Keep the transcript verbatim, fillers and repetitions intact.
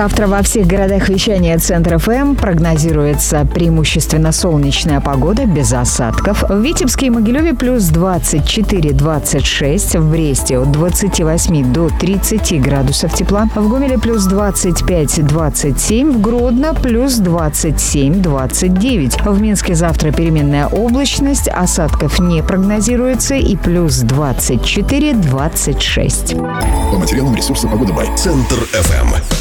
Завтра во всех городах вещания Центр эф эм прогнозируется преимущественно солнечная погода без осадков. В Витебске и Могилеве плюс двадцать четыре - двадцать шесть, в Бресте от двадцати восьми до тридцати градусов тепла, в Гомеле плюс двадцать пять - двадцать семь, в Гродно плюс двадцать семь - двадцать девять. В Минске завтра переменная облачность, осадков не прогнозируется и плюс двадцать четыре - двадцать шесть. По материалам ресурса «Погода Бай». Центр эф эм.